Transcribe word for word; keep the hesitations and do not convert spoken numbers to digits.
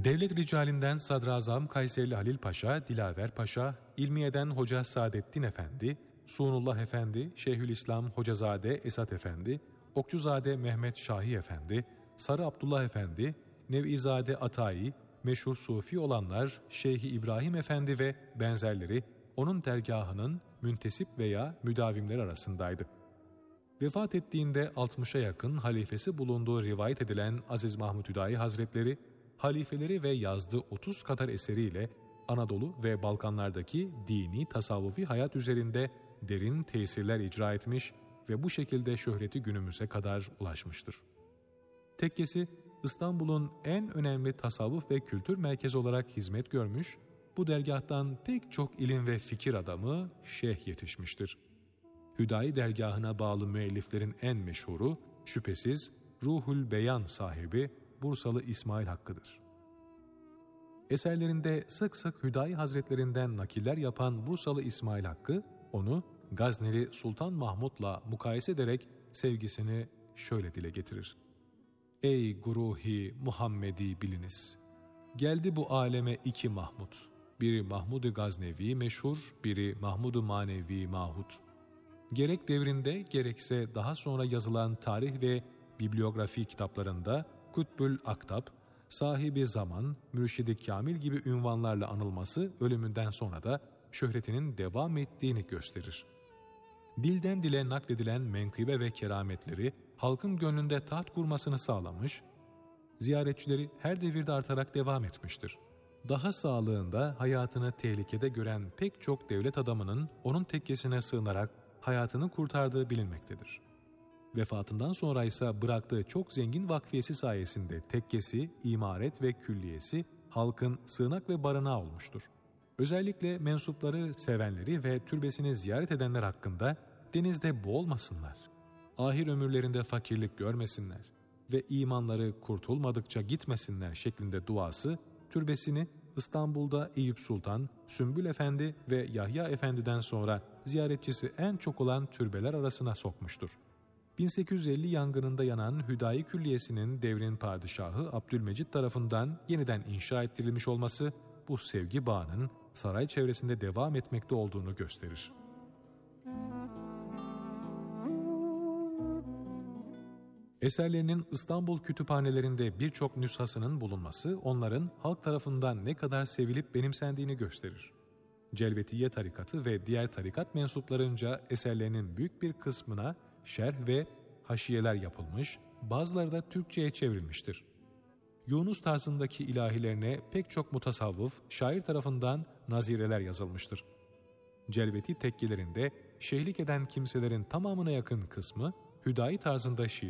Devlet ricalinden Sadrazam Kayserili Halil Paşa, Dilaver Paşa, İlmiye'den Hoca Saadettin Efendi, Suunullah Efendi, Şeyhülislam Hocazade Esat Efendi, Okçuzade Mehmet Şahi Efendi, Sarı Abdullah Efendi, Nevizade Atayi, meşhur Sufi olanlar Şeyhi İbrahim Efendi ve benzerleri onun dergahının müntesip veya müdavimler arasındaydı. Vefat ettiğinde altmışa yakın halifesi bulunduğu rivayet edilen Aziz Mahmud Hüdayi Hazretleri, halifeleri ve yazdığı otuz kadar eseriyle Anadolu ve Balkanlardaki dini, tasavvufi hayat üzerinde derin tesirler icra etmiş ve bu şekilde şöhreti günümüze kadar ulaşmıştır. Tekkesi, İstanbul'un en önemli tasavvuf ve kültür merkezi olarak hizmet görmüş, bu dergahtan pek çok ilim ve fikir adamı, şeyh yetişmiştir. Hüdayi dergahına bağlı müelliflerin en meşhuru, şüphesiz Ruhul Beyan sahibi Bursalı İsmail Hakkı'dır. Eserlerinde sık sık Hüdayi Hazretlerinden nakiller yapan Bursalı İsmail Hakkı, onu Gazneli Sultan Mahmud'la mukayese ederek sevgisini şöyle dile getirir. Ey guruhi Muhammedi biliniz! Geldi bu aleme iki Mahmud. Biri Mahmud-u Gaznevi meşhur, biri Mahmud-u Manevi Mahud. Gerek devrinde gerekse daha sonra yazılan tarih ve bibliografi kitaplarında Kutbül Aktab, sahibi zaman, mürşidi kamil gibi ünvanlarla anılması ölümünden sonra da şöhretinin devam ettiğini gösterir. Dilden dile nakledilen menkıbe ve kerametleri halkın gönlünde taht kurmasını sağlamış, ziyaretçileri her devirde artarak devam etmiştir. Daha sağlığında hayatını tehlikede gören pek çok devlet adamının onun tekkesine sığınarak hayatını kurtardığı bilinmektedir. Vefatından sonra ise bıraktığı çok zengin vakfiyesi sayesinde tekkesi, imaret ve külliyesi halkın sığınak ve barınağı olmuştur. Özellikle mensupları, sevenleri ve türbesini ziyaret edenler hakkında denizde boğulmasınlar, ahir ömürlerinde fakirlik görmesinler ve imanları kurtulmadıkça gitmesinler şeklinde duası, türbesini İstanbul'da Eyüp Sultan, Sümbül Efendi ve Yahya Efendi'den sonra ziyaretçisi en çok olan türbeler arasına sokmuştur. bin sekiz yüz elli yangınında yanan Hüdayi Külliyesi'nin devrin padişahı Abdülmecit tarafından yeniden inşa ettirilmiş olması bu sevgi bağının saray çevresinde devam etmekte olduğunu gösterir. Eserlerinin İstanbul kütüphanelerinde birçok nüshasının bulunması onların halk tarafından ne kadar sevilip benimsendiğini gösterir. Celvetiye tarikatı ve diğer tarikat mensuplarınca eserlerinin büyük bir kısmına şerh ve haşiyeler yapılmış, bazıları da Türkçe'ye çevrilmiştir. Yunus tarzındaki ilahilerine pek çok mutasavvıf, şair tarafından nazireler yazılmıştır. Celveti tekkelerinde şehlik eden kimselerin tamamına yakın kısmı Hüdayi tarzında şiir